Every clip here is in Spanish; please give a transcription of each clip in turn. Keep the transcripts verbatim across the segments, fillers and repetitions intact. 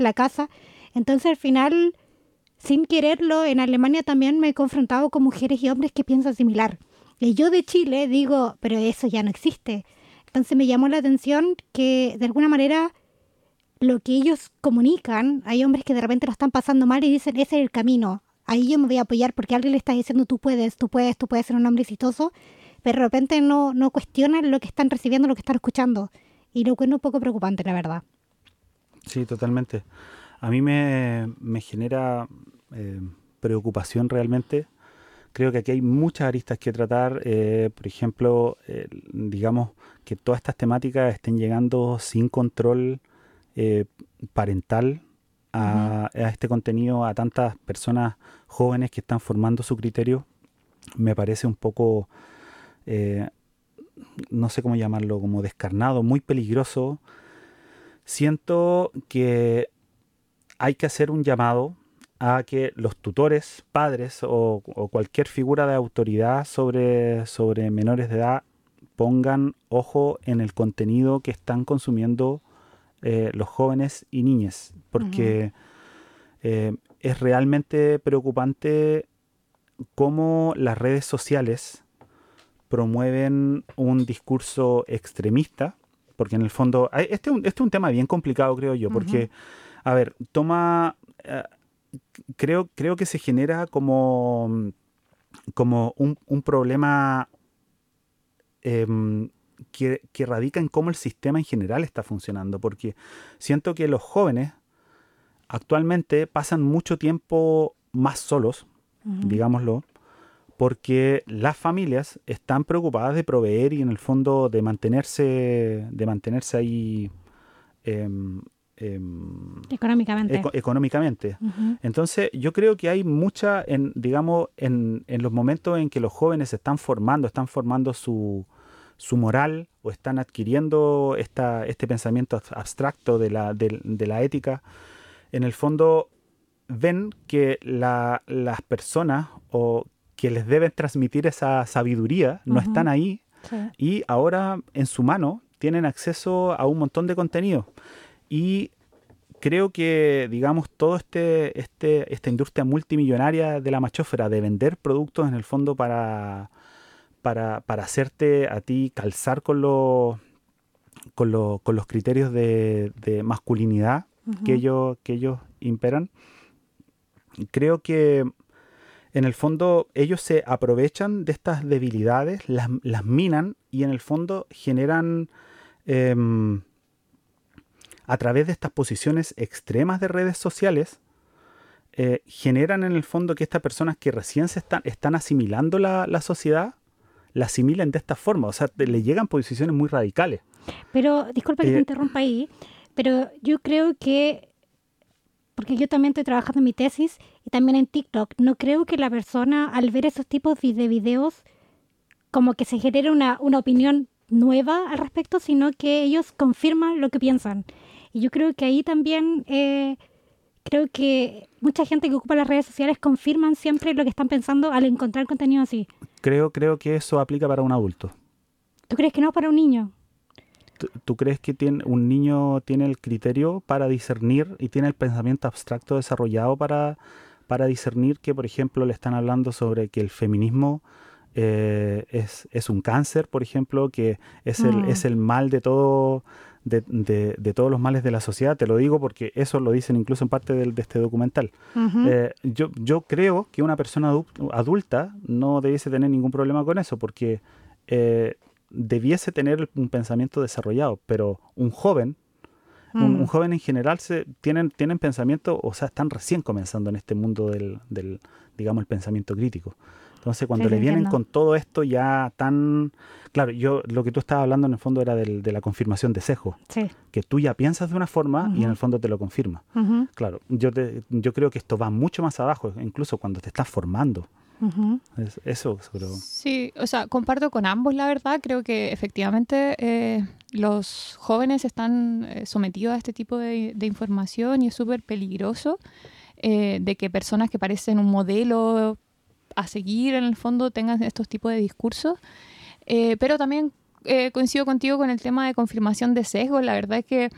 la casa. Entonces al final, sin quererlo, en Alemania también me he confrontado con mujeres y hombres que piensan similar. Y yo de Chile digo, pero eso ya no existe. Entonces me llamó la atención que de alguna manera lo que ellos comunican, hay hombres que de repente lo están pasando mal y dicen, ese es el camino. Ahí yo me voy a apoyar porque alguien le está diciendo, tú puedes, tú puedes, tú puedes ser un hombre exitoso, pero de repente no, no cuestionan lo que están recibiendo, lo que están escuchando. Y lo que es un poco preocupante, la verdad. Sí, totalmente. A mí me, me genera eh, preocupación realmente. Creo que aquí hay muchas aristas que tratar. Eh, por ejemplo, eh, digamos que todas estas temáticas estén llegando sin control eh, parental Uh-huh. a, a este contenido, a tantas personas jóvenes que están formando su criterio. Me parece un poco, eh, no sé cómo llamarlo, como descarnado, muy peligroso. Siento que hay que hacer un llamado a que los tutores, padres o, o cualquier figura de autoridad sobre, sobre menores de edad pongan ojo en el contenido que están consumiendo eh, los jóvenes y niñas, Uh-huh. porque eh, es realmente preocupante cómo las redes sociales promueven un discurso extremista, porque en el fondo, este es un, este es un tema bien complicado, creo yo, Uh-huh. porque, a ver, toma, eh, creo, creo que se genera como, como un, un problema eh, que, que radica en cómo el sistema en general está funcionando, porque siento que los jóvenes actualmente pasan mucho tiempo más solos, Uh-huh. digámoslo, porque las familias están preocupadas de proveer y en el fondo de mantenerse, de mantenerse ahí em, em, Económicamente. eco- económicamente. Uh-huh. Entonces, yo creo que hay mucha, en, digamos, en, en los momentos en que los jóvenes se están formando, están formando su, su moral o están adquiriendo esta, este pensamiento abs- abstracto de la, de, de la ética, en el fondo ven que la- las personas o que les deben transmitir esa sabiduría no Uh-huh. están ahí Sí. y ahora en su mano tienen acceso a un montón de contenido. Y creo que, digamos, todo este, este, esta industria multimillonaria de la machósfera de vender productos en el fondo para, para, para hacerte a ti calzar con, los con, lo- con los criterios de, de masculinidad que Uh-huh. ellos, que ellos imperan, creo que en el fondo ellos se aprovechan de estas debilidades, las, las minan y en el fondo generan em, a través de estas posiciones extremas de redes sociales, eh, generan en el fondo que estas personas que recién se están, están asimilando la, la sociedad, la asimilen de esta forma, o sea, te- le llegan posiciones muy radicales. Pero, disculpa que te Eh, interrumpa ahí, pero yo creo que, porque yo también estoy trabajando en mi tesis y también en TikTok, no creo que la persona al ver esos tipos de de videos como que se genere una, una opinión nueva al respecto, sino que ellos confirman lo que piensan. Y yo creo que ahí también, eh, creo que mucha gente que ocupa las redes sociales confirman siempre lo que están pensando al encontrar contenido así. creo, creo que eso aplica para un adulto. ¿Tú crees que no para un niño? ¿Tú, tú crees que tiene, un niño tiene el criterio para discernir y tiene el pensamiento abstracto desarrollado para, para discernir que, por ejemplo, le están hablando sobre que el feminismo eh, es, es un cáncer, por ejemplo, que es el, Mm, es el mal de todo, de, de- de todos los males de la sociedad? Te lo digo porque eso lo dicen incluso en parte del- de este documental. ujú. Eh, yo, yo creo que una persona adu- adulta no debiese tener ningún problema con eso, porque eh, debiese tener un pensamiento desarrollado, pero un joven, un, un Mm, joven en general se, tienen, tienen pensamiento, o sea, están recién comenzando en este mundo del, del, digamos, el pensamiento crítico. Entonces, sí, cuando te le vienen entiendo. con todo esto ya tan... Claro, yo lo que tú estabas hablando en el fondo era del- de la confirmación de sesgo, Sí. que tú ya piensas de una forma y en Ujú, el fondo te lo confirma. ujú, Claro, yo, te- yo creo que esto va mucho más abajo, incluso cuando te estás formando. ujú, Es- eso, pero... Sí, o sea, comparto con ambos, la verdad. Creo que efectivamente eh, los jóvenes están eh, sometidos a este tipo de, de información y es súper peligroso eh, de que personas que parecen un modelo a seguir en el fondo tengan estos tipos de discursos. Eh, pero también eh, coincido contigo con el tema de confirmación de sesgos. La verdad es que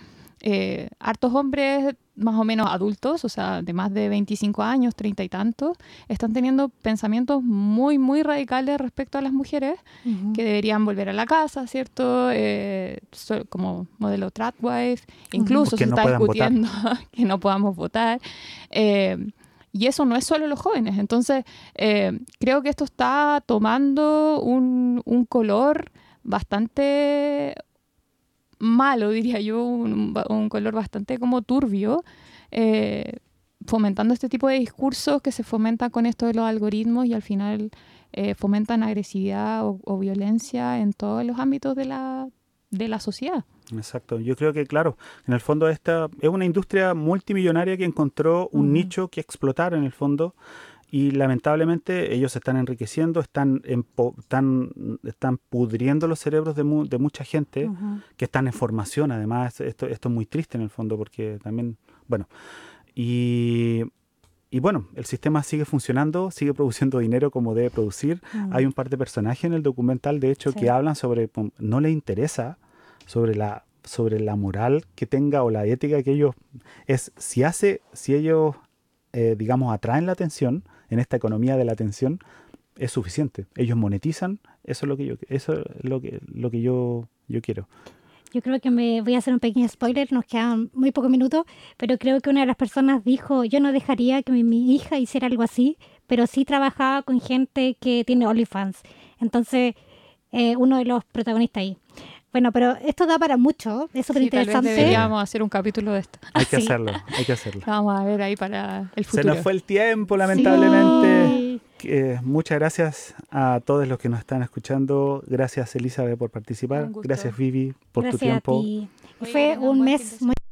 eh, hartos hombres más o menos adultos, o sea, de más de veinticinco años, treinta y tantos, están teniendo pensamientos muy, muy radicales respecto a las mujeres, Ujú. que deberían volver a la casa, ¿cierto? Eh, so- como modelo tradwife, incluso O que se no está puedan votar. discutiendo que no podamos votar. Eh, y eso no es solo los jóvenes. Entonces, eh, creo que esto está tomando un, un color bastante malo, diría yo, un, un color bastante como turbio, eh, fomentando este tipo de discursos que se fomentan con esto de los algoritmos y al final eh, fomentan agresividad o, o violencia en todos los ámbitos de la, de la sociedad. Exacto. Yo creo que, claro, en el fondo esta es una industria multimillonaria que encontró un Ujú. nicho que explotar en el fondo y lamentablemente ellos se están enriqueciendo, están, empo- están, están pudriendo los cerebros de, mu- de mucha gente Ujú. que están en formación. Además, esto, esto es muy triste en el fondo porque también, bueno, y... Y bueno, el sistema sigue funcionando, sigue produciendo dinero como debe producir. Mm. Hay un par de personajes en el documental, de hecho, Sí. que hablan sobre, pum, no les interesa sobre la, sobre la moral que tenga o la ética que ellos, es si hace, si ellos, eh, digamos, atraen la atención en esta economía de la atención, es suficiente. Ellos monetizan, eso es lo que yo, eso es lo que, lo que yo, yo quiero. Yo creo que me voy a hacer un pequeño spoiler, nos quedan muy pocos minutos, pero creo que una de las personas dijo, yo no dejaría que mi, mi hija hiciera algo así, pero sí trabajaba con gente que tiene OnlyFans. Entonces, eh, uno de los protagonistas ahí. Bueno, pero esto da para mucho, es súper Sí, tal vez interesante. deberíamos hacer un capítulo de esto. Hay que Sí. hacerlo, hay que hacerlo. Lo vamos a ver ahí para el Se futuro. nos fue el tiempo, lamentablemente. Sí. Eh, muchas gracias a todos los que nos están escuchando. Gracias, Elizabeth, por participar. Un gusto. Gracias, Vivi, por Gracias tu tiempo. a ti. Oye, que Fue tengan un buen mes fin de muy